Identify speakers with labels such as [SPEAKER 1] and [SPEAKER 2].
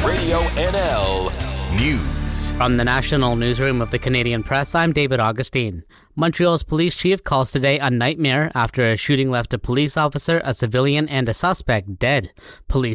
[SPEAKER 1] Radio NL News.
[SPEAKER 2] From the National Newsroom of the Canadian Press, I'm David Augustine. Montreal's police chief calls today a nightmare after a shooting left a police officer, a civilian, and a suspect dead. Police